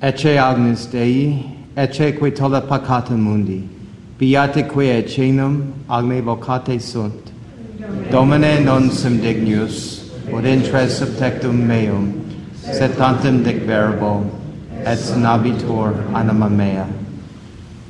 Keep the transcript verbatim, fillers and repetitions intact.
Ecce agnus Dei, ecce que tolle peccata mundi, beati que ecenum agne vocate sunt. Domine non sum dignus, ut intres subtectum meum, sed tantum dic verbo, et nabitur anima mea.